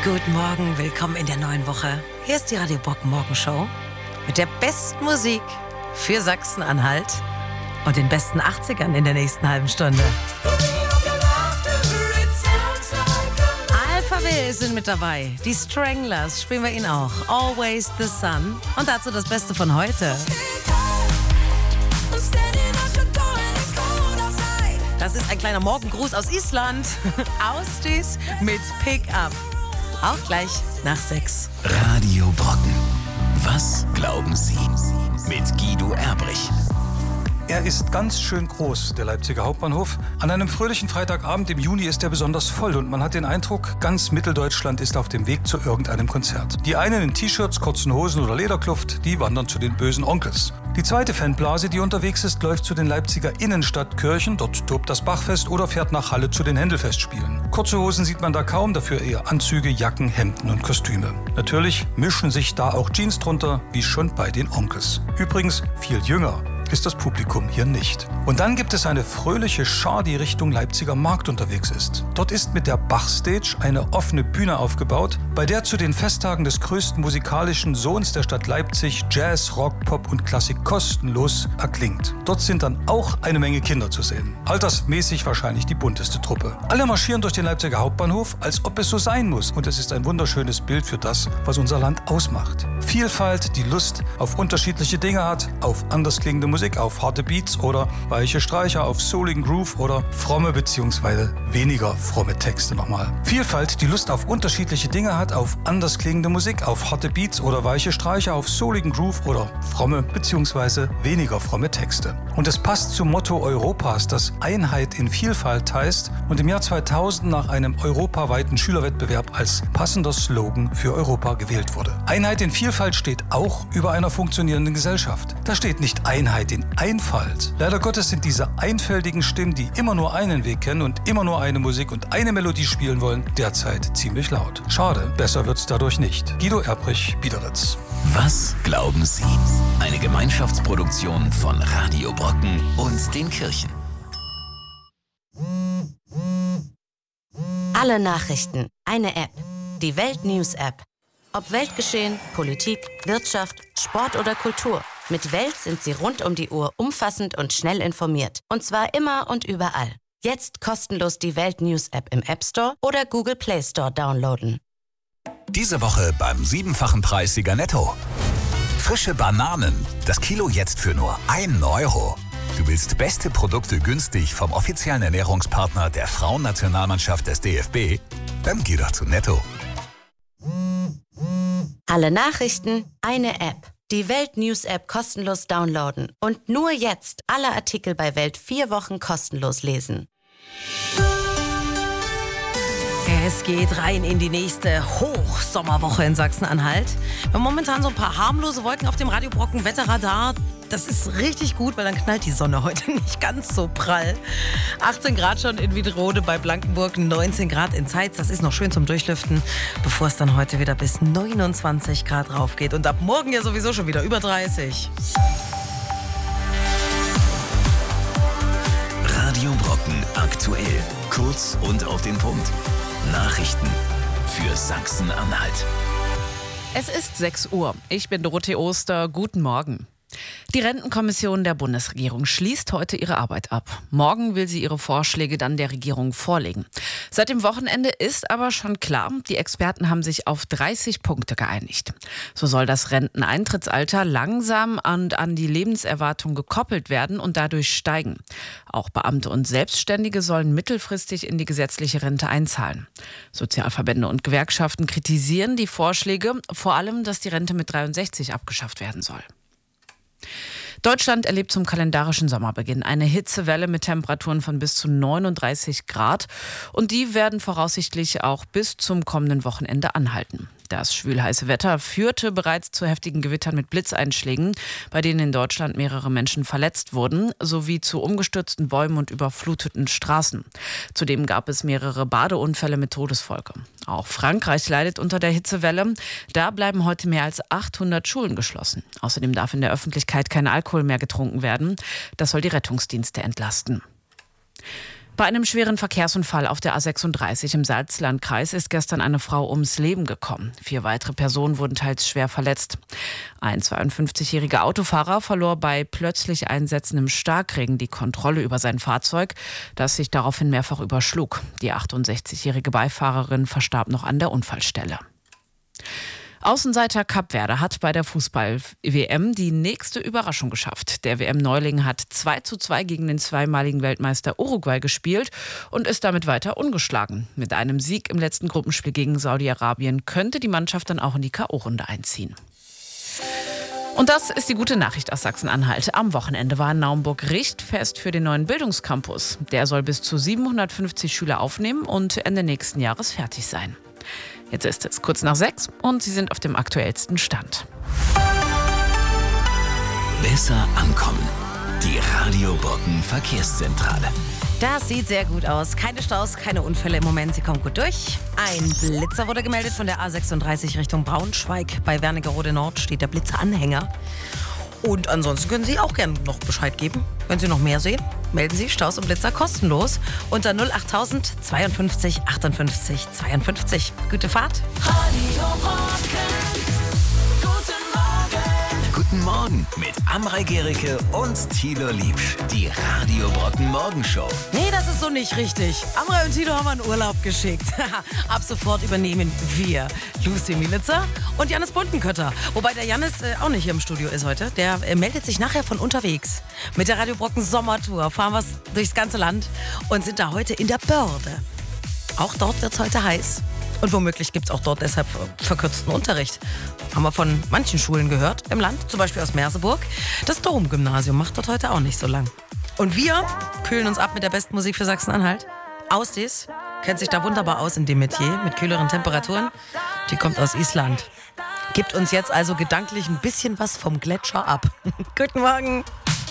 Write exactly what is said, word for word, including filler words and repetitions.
Guten Morgen, willkommen in der neuen Woche. Hier ist die Radio Brocken Morgenshow mit der besten Musik für Sachsen-Anhalt und den besten achtzigern in der nächsten halben Stunde. Alphaville sind mit dabei. Die Stranglers spielen wir Ihnen auch. Always the Sun. Und dazu das Beste von heute. Das ist ein kleiner Morgengruß aus Island. Ausstehst mit Pick-up. Auch gleich nach sechs. Radio Brocken. Was glauben Sie? Mit Guido Erbrich. Er ist ganz schön groß, der Leipziger Hauptbahnhof. An einem fröhlichen Freitagabend im Juni ist er besonders voll und man hat den Eindruck, ganz Mitteldeutschland ist auf dem Weg zu irgendeinem Konzert. Die einen in T-Shirts, kurzen Hosen oder Lederkluft, die wandern zu den bösen Onkels. Die zweite Fanblase, die unterwegs ist, läuft zu den Leipziger Innenstadtkirchen, dort tobt das Bachfest oder fährt nach Halle zu den Händelfestspielen. Kurze Hosen sieht man da kaum, dafür eher Anzüge, Jacken, Hemden und Kostüme. Natürlich mischen sich da auch Jeans drunter, wie schon bei den Onkels. Übrigens viel jünger ist das Publikum hier nicht. Und dann gibt es eine fröhliche Schar, die Richtung Leipziger Markt unterwegs ist. Dort ist mit der Bachstage eine offene Bühne aufgebaut, bei der zu den Festtagen des größten musikalischen Sohns der Stadt Leipzig Jazz, Rock, Pop und Klassik kostenlos erklingt. Dort sind dann auch eine Menge Kinder zu sehen. Altersmäßig wahrscheinlich die bunteste Truppe. Alle marschieren durch den Leipziger Hauptbahnhof, als ob es so sein muss. Und es ist ein wunderschönes Bild für das, was unser Land ausmacht. Vielfalt, die Lust auf unterschiedliche Dinge hat, auf anders klingende Musik, auf harte Beats oder weiche Streicher, auf souligen Groove oder fromme bzw. weniger fromme Texte nochmal. Vielfalt, die Lust auf unterschiedliche Dinge hat, auf anders klingende Musik, auf harte Beats oder weiche Streicher, auf souligen Groove oder fromme bzw. weniger fromme Texte. Und es passt zum Motto Europas, das Einheit in Vielfalt heißt und im Jahr zweitausend nach einem europaweiten Schülerwettbewerb als passender Slogan für Europa gewählt wurde. Einheit in Vielfalt steht auch über einer funktionierenden Gesellschaft. Da steht nicht Einheit in Einfalt. Leider Gottes sind diese einfältigen Stimmen, die immer nur einen Weg kennen und immer nur eine Musik und eine Melodie spielen wollen, derzeit ziemlich laut. Schade, besser wird's dadurch nicht. Guido Erbrich, Biederitz. Was glauben Sie? Eine Gemeinschaftsproduktion von Radio Brocken und den Kirchen. Alle Nachrichten, eine App. Die Welt News App. Ob Weltgeschehen, Politik, Wirtschaft, Sport oder Kultur. Mit Welt sind Sie rund um die Uhr umfassend und schnell informiert. Und zwar immer und überall. Jetzt kostenlos die Welt News App im App Store oder Google Play Store downloaden. Diese Woche beim siebenfachen Preis Sieger Netto. Frische Bananen. Das Kilo jetzt für nur einen Euro. Du willst beste Produkte günstig vom offiziellen Ernährungspartner der Frauennationalmannschaft des D F B? Dann geh doch zu Netto. Alle Nachrichten, eine App. Die Welt News App kostenlos downloaden. Und nur jetzt alle Artikel bei Welt vier Wochen kostenlos lesen. Es geht rein in die nächste Hochsommerwoche in Sachsen-Anhalt. Wir haben momentan so ein paar harmlose Wolken auf dem Radio Brocken Wetterradar. Das ist richtig gut, weil dann knallt die Sonne heute nicht ganz so prall. achtzehn Grad schon in Wiedrode bei Blankenburg, neunzehn Grad in Zeitz. Das ist noch schön zum Durchlüften, bevor es dann heute wieder bis neunundzwanzig Grad raufgeht. Und ab morgen ja sowieso schon wieder über dreißig. Radio Brocken aktuell. Kurz und auf den Punkt. Nachrichten für Sachsen-Anhalt. Es ist sechs Uhr. Ich bin Dorothee Oster. Guten Morgen. Die Rentenkommission der Bundesregierung schließt heute ihre Arbeit ab. Morgen will sie ihre Vorschläge dann der Regierung vorlegen. Seit dem Wochenende ist aber schon klar, die Experten haben sich auf dreißig Punkte geeinigt. So soll das Renteneintrittsalter langsam und an die Lebenserwartung gekoppelt werden und dadurch steigen. Auch Beamte und Selbstständige sollen mittelfristig in die gesetzliche Rente einzahlen. Sozialverbände und Gewerkschaften kritisieren die Vorschläge, vor allem, dass die Rente mit dreiundsechzig abgeschafft werden soll. Deutschland erlebt zum kalendarischen Sommerbeginn eine Hitzewelle mit Temperaturen von bis zu neununddreißig Grad. Und die werden voraussichtlich auch bis zum kommenden Wochenende anhalten. Das schwülheiße Wetter führte bereits zu heftigen Gewittern mit Blitzeinschlägen, bei denen in Deutschland mehrere Menschen verletzt wurden, sowie zu umgestürzten Bäumen und überfluteten Straßen. Zudem gab es mehrere Badeunfälle mit Todesfolge. Auch Frankreich leidet unter der Hitzewelle. Da bleiben heute mehr als achthundert Schulen geschlossen. Außerdem darf in der Öffentlichkeit kein Alkohol mehr getrunken werden. Das soll die Rettungsdienste entlasten. Bei einem schweren Verkehrsunfall auf der A sechsunddreißig im Salzlandkreis ist gestern eine Frau ums Leben gekommen. Vier weitere Personen wurden teils schwer verletzt. Ein zweiundfünfzigjähriger Autofahrer verlor bei plötzlich einsetzendem Starkregen die Kontrolle über sein Fahrzeug, das sich daraufhin mehrfach überschlug. Die achtundsechzigjährige Beifahrerin verstarb noch an der Unfallstelle. Außenseiter Kapverde hat bei der Fußball-W M die nächste Überraschung geschafft. Der W M-Neuling hat zwei zu zwei gegen den zweimaligen Weltmeister Uruguay gespielt und ist damit weiter ungeschlagen. Mit einem Sieg im letzten Gruppenspiel gegen Saudi-Arabien könnte die Mannschaft dann auch in die K O-Runde einziehen. Und das ist die gute Nachricht aus Sachsen-Anhalt. Am Wochenende war in Naumburg Richtfest für den neuen Bildungscampus. Der soll bis zu siebenhundertfünfzig Schüler aufnehmen und Ende nächsten Jahres fertig sein. Jetzt ist es kurz nach sechs und Sie sind auf dem aktuellsten Stand. Besser ankommen. Die Radio Brocken Verkehrszentrale. Das sieht sehr gut aus. Keine Staus, keine Unfälle im Moment. Sie kommen gut durch. Ein Blitzer wurde gemeldet von der A sechsunddreißig Richtung Braunschweig. Bei Wernigerode Nord steht der Blitzeranhänger. Und ansonsten können Sie auch gerne noch Bescheid geben. Wenn Sie noch mehr sehen, melden Sie Staus und Blitzer kostenlos unter null achttausend zweiundfünfzig achtundfünfzig zweiundfünfzig. Gute Fahrt. Radio Brocken. Guten Morgen. Guten Morgen mit Amrei Gericke und Thilo Liebsch. Die Radio Brocken Morgenshow. Nee, das ist so nicht richtig. Amrei und Tilo haben einen Urlaub geschickt. Ab sofort übernehmen wir Lucy Mielitzer und Jannis Buntenkötter. Wobei der Jannis äh, auch nicht hier im Studio ist heute. Der äh, meldet sich nachher von unterwegs. Mit der Radio Brocken Sommertour fahren wir durchs ganze Land und sind da heute in der Börde. Auch dort wird es heute heiß. Und womöglich gibt es auch dort deshalb verkürzten Unterricht. Haben wir von manchen Schulen gehört im Land, zum Beispiel aus Merseburg. Das Dom-Gymnasium macht dort heute auch nicht so lang. Und wir kühlen uns ab mit der besten Musik für Sachsen-Anhalt. Ausdis kennt sich da wunderbar aus in dem Metier mit kühleren Temperaturen. Die kommt aus Island. Gibt uns jetzt also gedanklich ein bisschen was vom Gletscher ab. Guten Morgen.